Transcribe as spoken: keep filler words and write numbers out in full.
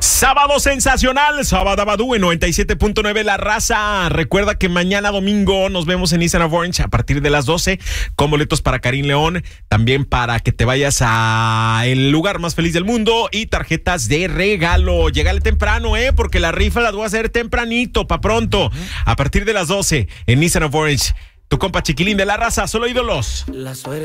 Sábado sensacional, Sábado Badú en noventa y siete punto nueve La Raza. Recuerda que mañana domingo nos vemos en Eastern of Orange a partir de las doce con boletos para Karim León, también para que te vayas a el lugar más feliz del mundo y tarjetas de regalo. Llegale temprano, eh, porque la rifa las voy a hacer tempranito, pa' pronto, a partir de las doce en Eastern of Orange. Tu compa Chiquilín de La Raza, solo ídolos. La suerte.